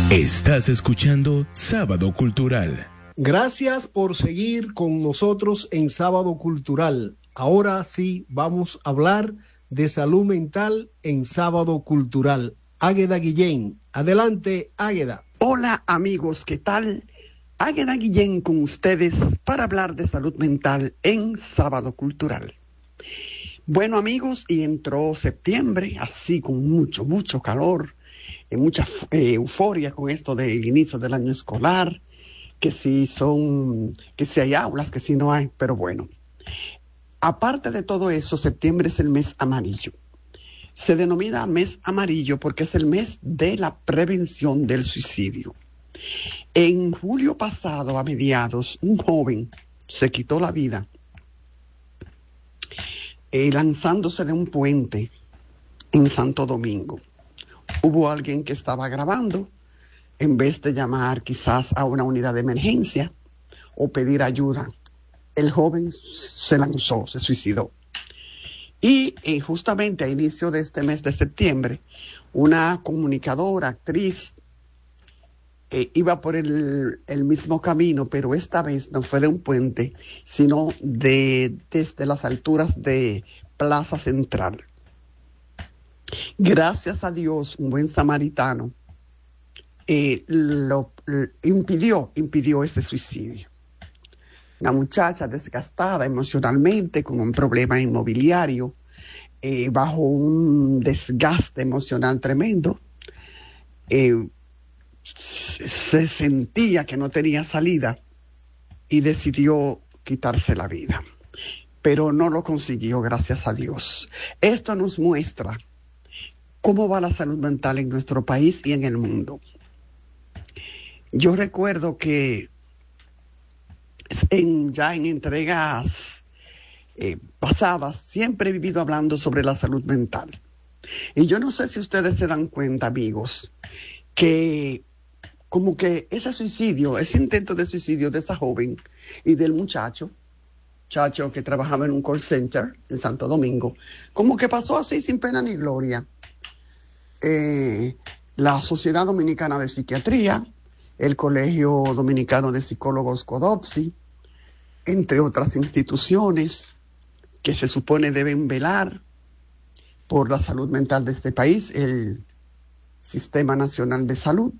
Estás escuchando Sábado Cultural. Gracias por seguir con nosotros en Sábado Cultural. Ahora sí vamos a hablar de salud mental en Sábado Cultural. Águeda Guillén. Adelante, Águeda. Hola amigos, ¿qué tal? Águeda Guillén con ustedes para hablar de salud mental en Sábado Cultural. Bueno amigos, y entró septiembre, así con mucho calor, mucha euforia con esto del inicio del año escolar, que si hay aulas, que si no hay, pero bueno. Aparte de todo eso, septiembre es el mes amarillo. Se denomina mes amarillo porque es el mes de la prevención del suicidio. En julio pasado, a mediados, un joven se quitó la vida lanzándose de un puente en Santo Domingo. Hubo alguien que estaba grabando, en vez de llamar quizás a una unidad de emergencia o pedir ayuda, el joven se lanzó, se suicidó. Y justamente a inicio de este mes de septiembre, una comunicadora, actriz, iba por el mismo camino, pero esta vez no fue de un puente, sino desde las alturas de Plaza Central. Gracias a Dios, un buen samaritano impidió ese suicidio. Una muchacha desgastada emocionalmente, con un problema inmobiliario, bajo un desgaste emocional tremendo, se sentía que no tenía salida y decidió quitarse la vida. Pero no lo consiguió, gracias a Dios. Esto nos muestra cómo va la salud mental en nuestro país y en el mundo. Yo recuerdo que ya en entregas pasadas siempre he vivido hablando sobre la salud mental. Y yo no sé si ustedes se dan cuenta, amigos, que como que ese intento de suicidio de esa joven y del muchacho que trabajaba en un call center en Santo Domingo, como que pasó así sin pena ni gloria. La Sociedad Dominicana de Psiquiatría, el Colegio Dominicano de Psicólogos CODOPSI, entre otras instituciones que se supone deben velar por la salud mental de este país, el Sistema Nacional de Salud,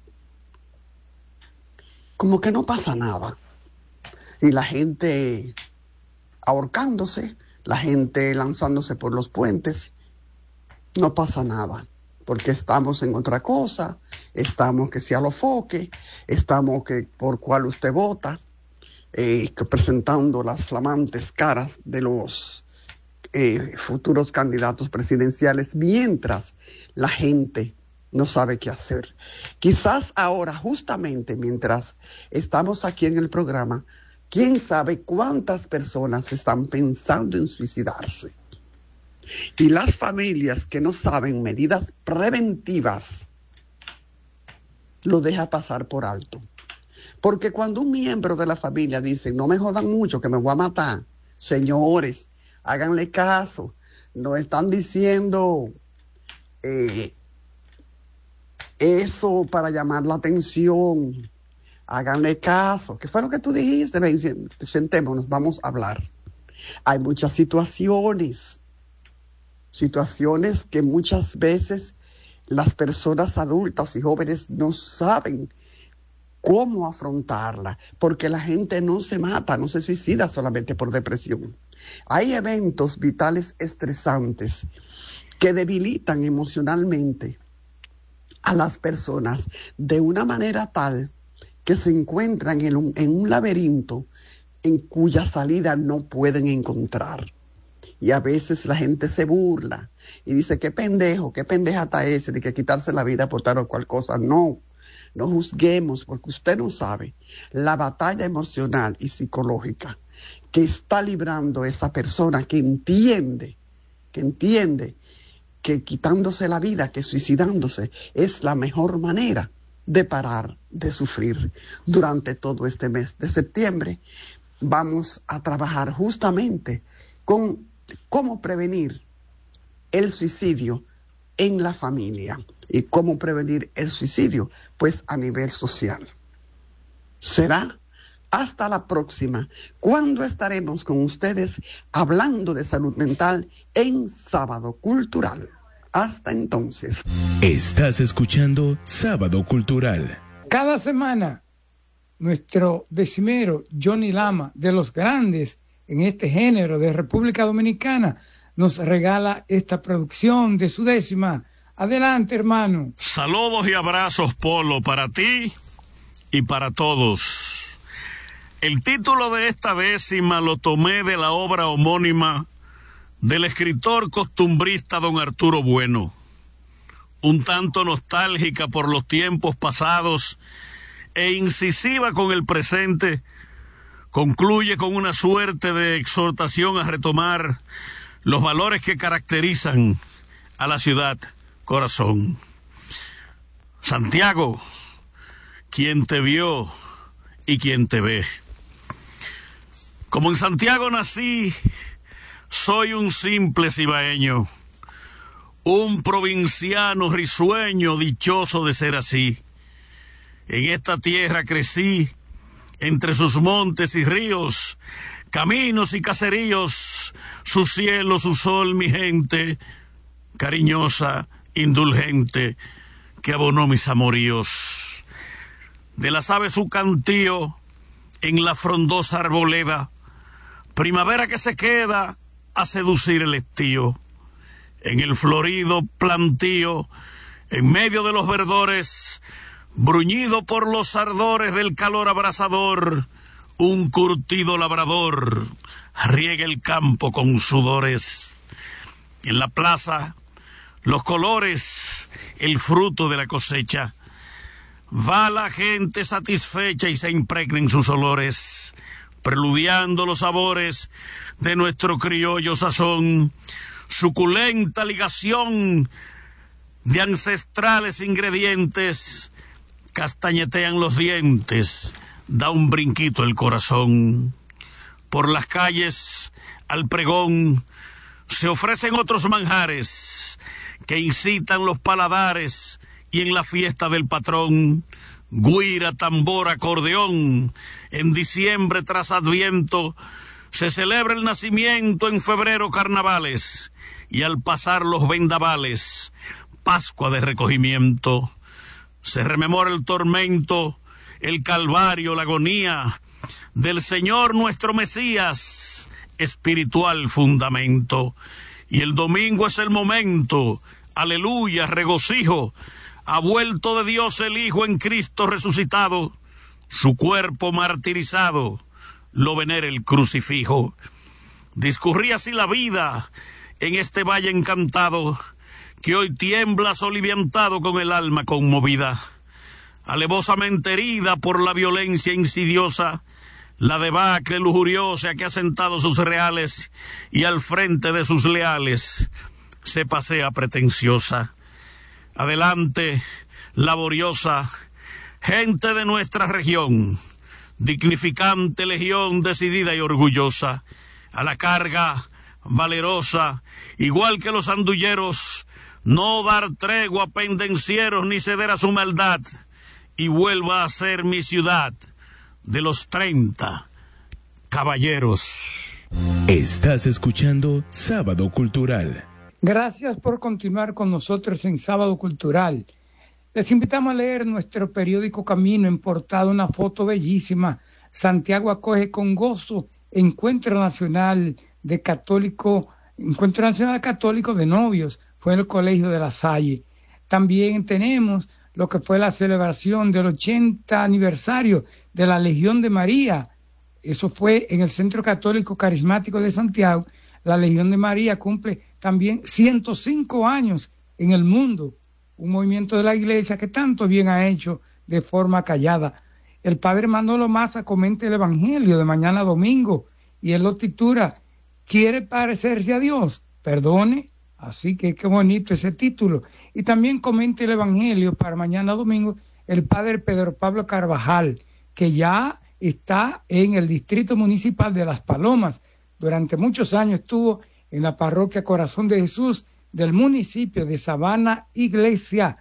como que no pasa nada. Y la gente ahorcándose, la gente lanzándose por los puentes, no pasa nada. Porque estamos en otra cosa, estamos que sea lo foque, estamos que por cuál usted vota, que presentando las flamantes caras de los futuros candidatos presidenciales, mientras la gente no sabe qué hacer. Quizás ahora, justamente mientras estamos aquí en el programa, quién sabe cuántas personas están pensando en suicidarse. Y las familias que no saben medidas preventivas lo deja pasar por alto. Porque cuando un miembro de la familia dice, no me jodan mucho que me voy a matar, señores, háganle caso. No están diciendo eso para llamar la atención. Háganle caso. ¿Qué fue lo que tú dijiste? Ven, sentémonos, vamos a hablar. Hay muchas situaciones que muchas veces las personas adultas y jóvenes no saben cómo afrontarla, porque la gente no se mata, no se suicida solamente por depresión. Hay eventos vitales estresantes que debilitan emocionalmente a las personas de una manera tal que se encuentran en un laberinto en cuya salida no pueden encontrar. Y a veces la gente se burla y dice, qué pendejo, qué pendeja está ese de que quitarse la vida por tal o cual cosa. No juzguemos, porque usted no sabe la batalla emocional y psicológica que está librando esa persona que entiende que quitándose la vida, que suicidándose es la mejor manera de parar de sufrir. Durante todo este mes de septiembre vamos a trabajar justamente con cómo prevenir el suicidio en la familia. ¿Y cómo prevenir el suicidio? Pues a nivel social. Será hasta la próxima, cuando estaremos con ustedes hablando de salud mental en Sábado Cultural. Hasta entonces. Estás escuchando Sábado Cultural. Cada semana, nuestro decimero Johnny Lama, de los grandes en este género de República Dominicana, nos regala esta producción de su 10ª. Adelante, hermano. Saludos y abrazos, Polo, para ti y para todos. El título de esta 10ª lo tomé de la obra homónima del escritor costumbrista don Arturo Bueno. Un tanto nostálgica por los tiempos pasados e incisiva con el presente, concluye con una suerte de exhortación a retomar los valores que caracterizan a la ciudad corazón. Santiago, quien te vio y quien te ve. Como en Santiago nací, soy un simple cibaeño, un provinciano risueño, dichoso de ser así. En esta tierra crecí, entre sus montes y ríos, caminos y caseríos, su cielo, su sol, mi gente, cariñosa, indulgente, que abonó mis amoríos. De las aves su cantío, en la frondosa arboleda, primavera que se queda a seducir el estío. En el florido plantío, en medio de los verdores, bruñido por los ardores del calor abrasador, un curtido labrador riega el campo con sudores. En la plaza, los colores, el fruto de la cosecha. Va la gente satisfecha y se impregna en sus olores, preludiando los sabores de nuestro criollo sazón, suculenta ligación de ancestrales ingredientes, castañetean los dientes, da un brinquito el corazón. Por las calles, al pregón, se ofrecen otros manjares que incitan los paladares, y en la fiesta del patrón, güira, tambor, acordeón, en diciembre tras Adviento, se celebra el nacimiento, en febrero carnavales, y al pasar los vendavales, Pascua de recogimiento. Se rememora el tormento, el calvario, la agonía del Señor nuestro Mesías, espiritual fundamento. Y el domingo es el momento, aleluya, regocijo, ha vuelto de Dios el Hijo en Cristo resucitado, su cuerpo martirizado, lo venera el crucifijo. Discurría así la vida en este valle encantado, que hoy tiembla soliviantado con el alma conmovida, alevosamente herida por la violencia insidiosa, la debacle lujuriosa que ha sentado sus reales, y al frente de sus leales se pasea pretenciosa. Adelante, laboriosa, gente de nuestra región, dignificante legión decidida y orgullosa, a la carga, valerosa, igual que los andulleros, no dar tregua a pendencieros ni ceder a su maldad, y vuelva a ser mi ciudad de los 30 caballeros. Estás escuchando Sábado Cultural. Gracias por continuar con nosotros en Sábado Cultural. Les invitamos a leer nuestro periódico Camino, en portada una foto bellísima. Santiago acoge con gozo Encuentro Nacional Católico de Novios. Fue en el Colegio de La Salle. También tenemos lo que fue la celebración del 80 aniversario de la Legión de María. Eso fue en el Centro Católico Carismático de Santiago. La Legión de María cumple también 105 años en el mundo. Un movimiento de la iglesia que tanto bien ha hecho de forma callada. El padre Manolo Maza comenta el Evangelio de mañana domingo y él lo titula ¿Quiere parecerse a Dios? Perdone. Así que qué bonito ese título. Y también comenta el Evangelio para mañana domingo el padre Pedro Pablo Carvajal, que ya está en el Distrito Municipal de Las Palomas. Durante muchos años estuvo en la parroquia Corazón de Jesús del municipio de Sabana Iglesia.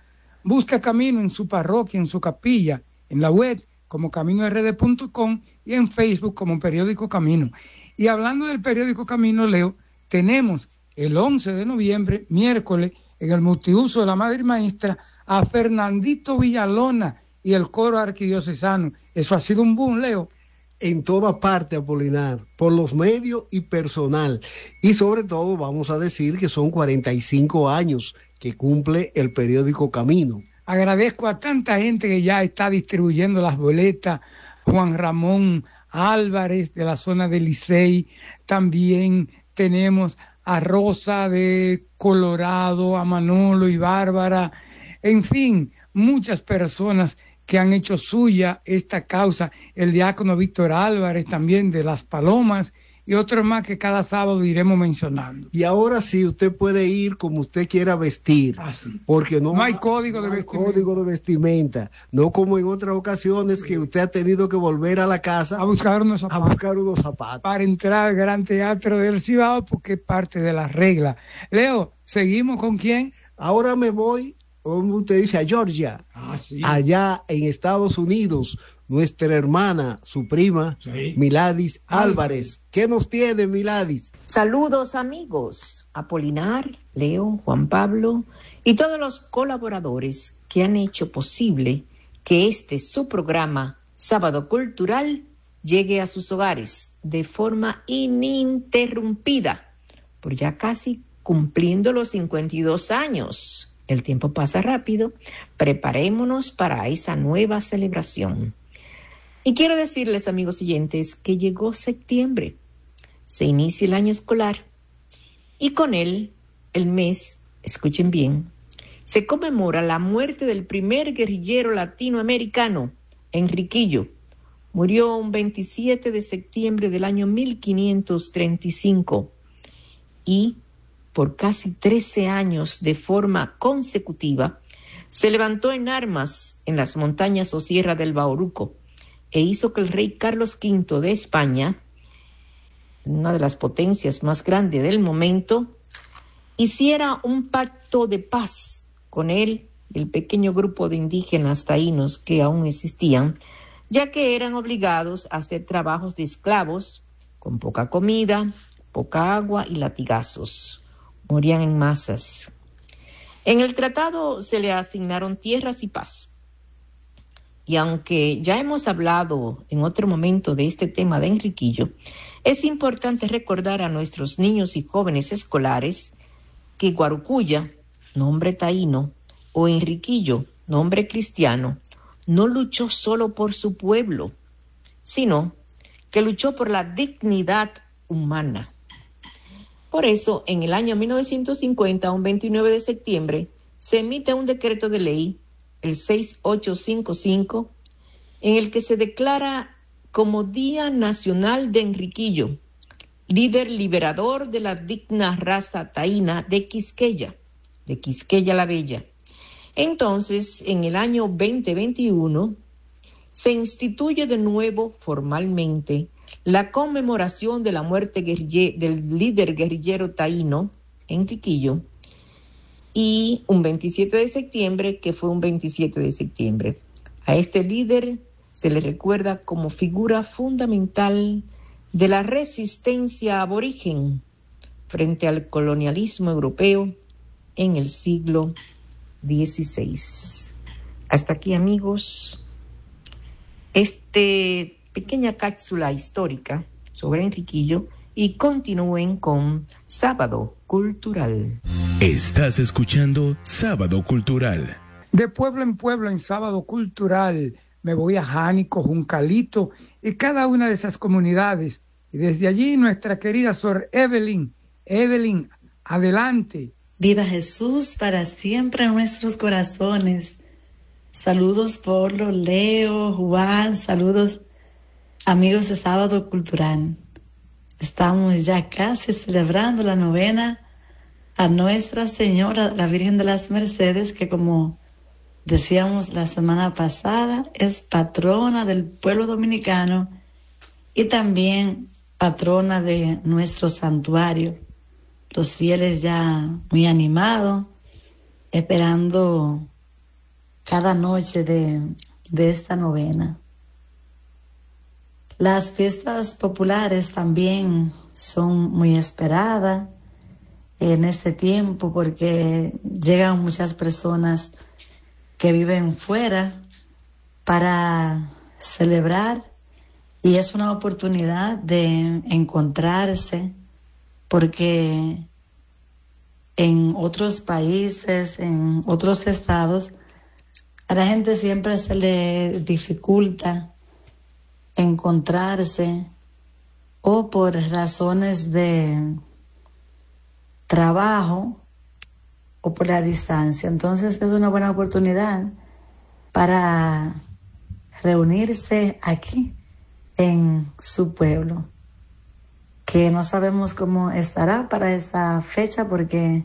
Busca Camino en su parroquia, en su capilla, en la web como CaminoRD.com y en Facebook como Periódico Camino. Y hablando del Periódico Camino, Leo, tenemos el 11 de noviembre, miércoles, en el multiuso de la Madre Maestra, a Fernandito Villalona y el coro arquidiocesano. Eso ha sido un boom, Leo. En toda parte, Apolinar, por los medios y personal. Y sobre todo vamos a decir que son 45 años que cumple el periódico Camino. Agradezco a tanta gente que ya está distribuyendo las boletas. Juan Ramón Álvarez de la zona de Licey. También tenemos a Rosa de Colorado, a Manolo y Bárbara. En fin, muchas personas que han hecho suya esta causa, el diácono Víctor Álvarez también de Las Palomas y otros más que cada sábado iremos mencionando. Y ahora sí, usted puede ir como usted quiera vestir, porque no hay código de vestimenta. Código de vestimenta, no como en otras ocasiones que usted ha tenido que volver a la casa a buscar unos zapatos. Para entrar al Gran Teatro del Cibao, porque es parte de las reglas. Leo, ¿seguimos con quién? Ahora me voy, como usted dice, a Georgia, sí. Allá en Estados Unidos, nuestra hermana, su prima, sí. Miladis Álvarez. ¿Qué nos tiene, Miladis? Saludos, amigos. Apolinar, Leo, Juan Pablo y todos los colaboradores que han hecho posible que su programa Sábado Cultural llegue a sus hogares de forma ininterrumpida, por ya casi cumpliendo los 52 años. El tiempo pasa rápido, preparémonos para esa nueva celebración. Y quiero decirles, amigos oyentes, que llegó septiembre, se inicia el año escolar y con él el mes, escuchen bien, se conmemora la muerte del primer guerrillero latinoamericano, Enriquillo. Murió un 27 de septiembre del año 1535 y por casi 13 años de forma consecutiva, se levantó en armas en las montañas o sierra del Bauruco e hizo que el rey Carlos V de España, una de las potencias más grandes del momento, hiciera un pacto de paz con él y el pequeño grupo de indígenas taínos que aún existían, ya que eran obligados a hacer trabajos de esclavos con poca comida, poca agua y latigazos. Morían en masas. En el tratado se le asignaron tierras y paz. Y aunque ya hemos hablado en otro momento de este tema de Enriquillo, es importante recordar a nuestros niños y jóvenes escolares que Guarucuya, nombre taíno, o Enriquillo, nombre cristiano, no luchó solo por su pueblo, sino que luchó por la dignidad humana. Por eso, en el año 1950, un 29 de septiembre, se emite un decreto de ley, el 6855, en el que se declara como Día Nacional de Enriquillo, líder liberador de la digna raza taína de Quisqueya la Bella. Entonces, en el año 2021, se instituye de nuevo formalmente la conmemoración de la muerte del líder guerrillero taíno, Enriquillo, y un 27 de septiembre, que fue un 27 de septiembre. A este líder se le recuerda como figura fundamental de la resistencia aborigen frente al colonialismo europeo en el siglo XVI. Hasta aquí, amigos, pequeña cápsula histórica sobre Enriquillo y continúen con Sábado Cultural. Estás escuchando Sábado Cultural. De pueblo en Sábado Cultural me voy a Jánico, Juncalito y cada una de esas comunidades. Y desde allí nuestra querida Sor Evelyn, adelante. Viva Jesús para siempre en nuestros corazones. Saludos Polo, Leo, Juan, saludos amigos de Sábado Cultural. Estamos ya casi celebrando la novena a Nuestra Señora, la Virgen de las Mercedes, que como decíamos la semana pasada, es patrona del pueblo dominicano y también patrona de nuestro santuario. Los fieles ya muy animados, esperando cada noche de esta novena. Las fiestas populares también son muy esperadas en este tiempo porque llegan muchas personas que viven fuera para celebrar, y es una oportunidad de encontrarse porque en otros países, en otros estados, a la gente siempre se le dificulta encontrarse, o por razones de trabajo o por la distancia. Entonces es una buena oportunidad para reunirse aquí en su pueblo, que no sabemos cómo estará para esta fecha porque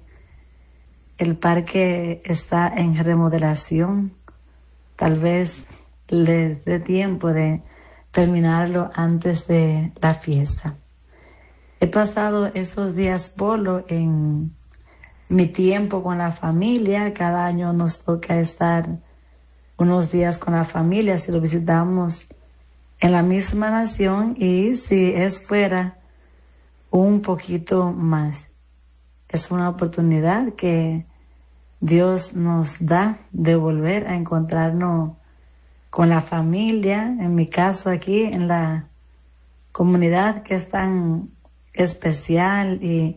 el parque está en remodelación. Tal vez les dé tiempo de terminarlo antes de la fiesta. He pasado esos días Polo en mi tiempo con la familia. Cada año nos toca estar unos días con la familia si lo visitamos en la misma nación, y si es fuera, un poquito más. Es una oportunidad que Dios nos da de volver a encontrarnos con la familia, en mi caso aquí en la comunidad que es tan especial y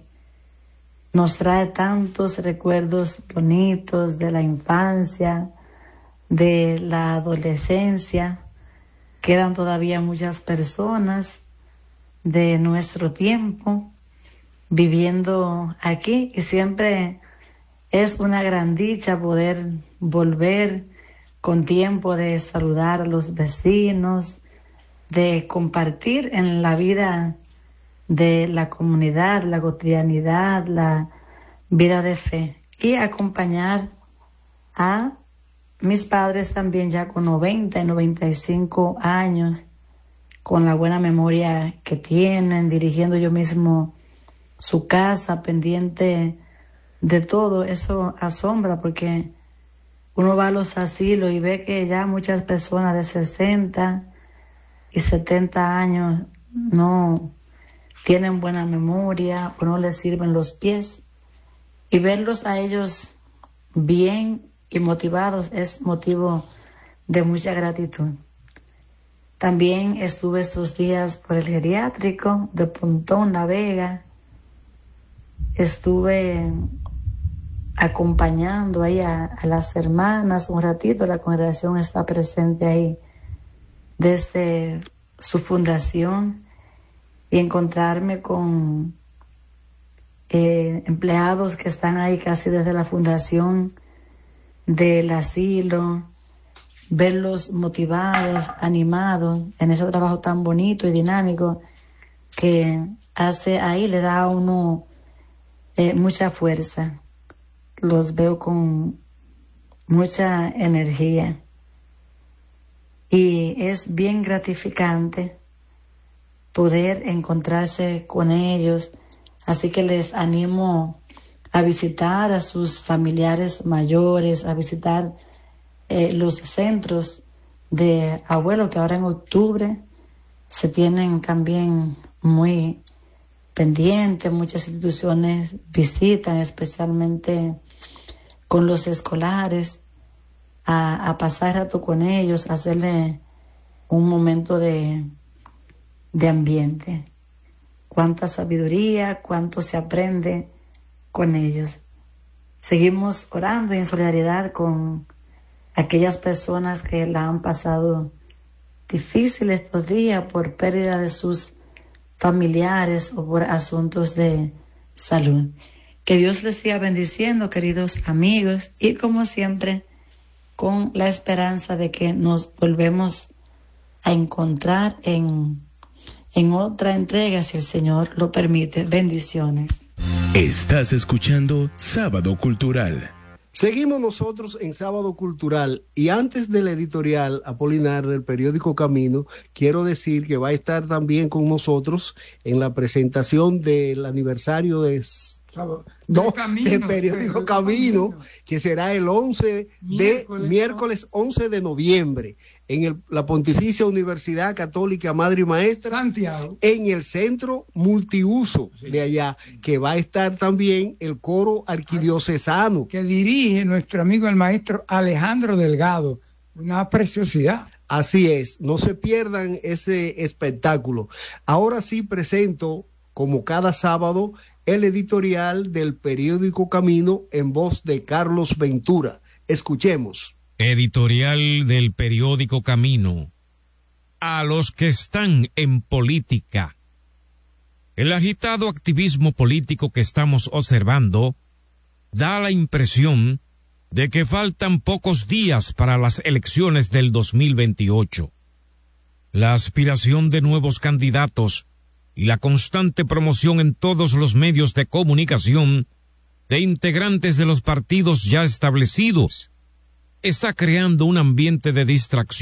nos trae tantos recuerdos bonitos de la infancia, de la adolescencia. Quedan todavía muchas personas de nuestro tiempo viviendo aquí, y siempre es una gran dicha poder volver con tiempo de saludar a los vecinos, de compartir en la vida de la comunidad, la cotidianidad, la vida de fe, y acompañar a mis padres también ya con 90 y 95 años, con la buena memoria que tienen, dirigiendo yo mismo su casa, pendiente de todo. Eso asombra porque uno va a los asilos y ve que ya muchas personas de 60 y 70 años no tienen buena memoria o no les sirven los pies, y verlos a ellos bien y motivados es motivo de mucha gratitud. También estuve estos días por el geriátrico de Pontón, La Vega. Estuve acompañando ahí a las hermanas un ratito. La congregación está presente ahí desde su fundación, y encontrarme con empleados que están ahí casi desde la fundación del asilo, verlos motivados, animados en ese trabajo tan bonito y dinámico que hace ahí, le da a uno mucha fuerza. Los veo con mucha energía y es bien gratificante poder encontrarse con ellos, así que les animo a visitar a sus familiares mayores, a visitar los centros de abuelo, que ahora en octubre se tienen también muy pendientes. Muchas instituciones visitan, especialmente con los escolares, a pasar rato con ellos, a hacerle un momento de ambiente. Cuánta sabiduría, cuánto se aprende con ellos. Seguimos orando en solidaridad con aquellas personas que la han pasado difícil estos días por pérdida de sus familiares o por asuntos de salud. Que Dios les siga bendiciendo, queridos amigos, y como siempre, con la esperanza de que nos volvemos a encontrar en otra entrega, si el Señor lo permite. Bendiciones. Estás escuchando Sábado Cultural. Seguimos nosotros en Sábado Cultural, y antes del editorial Apolinar del periódico Camino, quiero decir que va a estar también con nosotros en la presentación del aniversario de No, el periódico Camino, que será el 11 de miércoles 11 de noviembre en la Pontificia Universidad Católica Madre y Maestra, Santiago, en el centro multiuso de allá, que va a estar también el coro arquidiocesano que dirige nuestro amigo el maestro Alejandro Delgado, una preciosidad. Así es, no se pierdan ese espectáculo. Ahora sí presento, como cada sábado, el editorial del periódico Camino en voz de Carlos Ventura. Escuchemos. Editorial del periódico Camino. A los que están en política. El agitado activismo político que estamos observando da la impresión de que faltan pocos días para las elecciones del 2028. La aspiración de nuevos candidatos y la constante promoción en todos los medios de comunicación de integrantes de los partidos ya establecidos está creando un ambiente de distracción